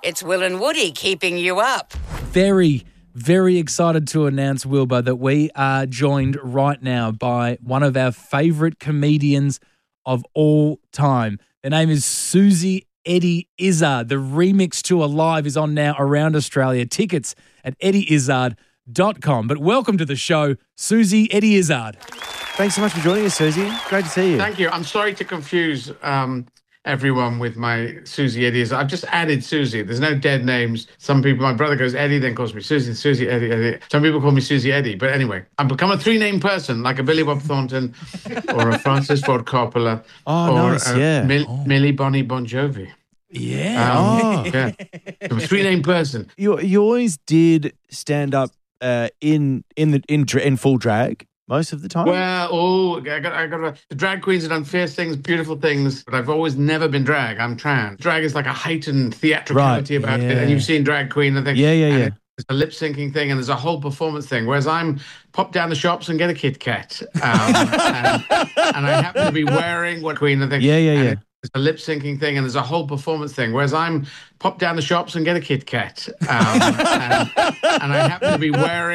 It's Will and Woody keeping you up. Very, very excited to announce, Wilbur, that we are joined right now by one of our favourite comedians of all time. Their name is Susie Eddie Izzard. The remix tour live is on now around Australia. Tickets at eddieIzzard.com. But welcome to the show, Susie Eddie Izzard. Thanks so much for joining us, Susie. Great to see you. Thank you. I'm sorry to confuse everyone with my Susie Eddie Izzard. I've just added Susie. There's no dead names. Some people, my brother goes Eddie, then calls me Susie, Susie, Eddie, Eddie. Some people call me Susie Eddie. But anyway, I've become a three-name person, like a Billy Bob Thornton or a Francis Ford Coppola or nice, yeah. Millie Bonnie Bon Jovi. Yeah. Yeah. I'm a three-name person. You always did stand up in full drag most of the time. Well, the drag queens have done fierce things, beautiful things, but I've always never been drag. I'm trans. Drag is like a heightened theatricality about it, and you've seen Drag Queen, I think. Yeah. There's a lip syncing thing, and there's a whole performance thing. Whereas I'm pop down the shops and get a Kit Kat, and I happen to be wearing what Queen, I think. Yeah. There's a lip syncing thing, and there's a whole performance thing. Whereas I'm pop down the shops and get a Kit Kat, and I happen to be wearing